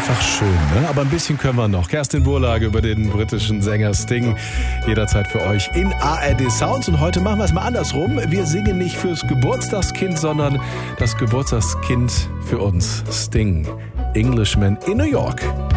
einfach schön, ne? Aber ein bisschen können wir noch. Kerstin Burlage über den britischen Sänger Sting. Jederzeit für euch in ARD Sounds. Und heute machen wir es mal andersrum. Wir singen nicht fürs Geburtstagskind, sondern das Geburtstagskind für uns. Sting, Englishman in New York.